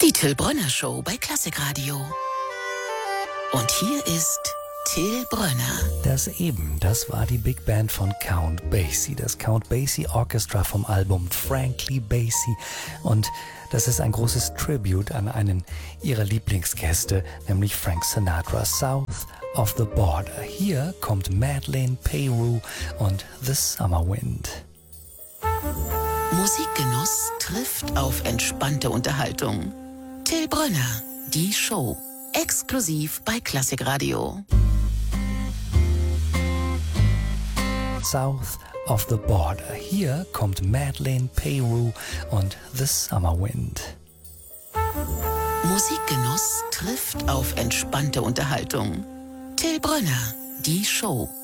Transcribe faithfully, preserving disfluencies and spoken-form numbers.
Die Till Brönner Show bei Klassikradio. Und hier ist Till Brönner. Das eben, das war die Big Band von Count Basie, das Count Basie Orchestra vom Album Frankly Basie. Und das ist ein großes Tribute an einen ihrer Lieblingsgäste, nämlich Frank Sinatra, South of the Border. Hier kommt Madeleine Peyrou und The Summer Wind. Musikgenuss trifft auf entspannte Unterhaltung. Till Brönner, die Show. Exklusiv bei Klassikradio. South of the Border. Hier kommt Madeleine Peyrou und The Summer Wind. Musikgenuss trifft auf entspannte Unterhaltung. Till Brönner, die Show.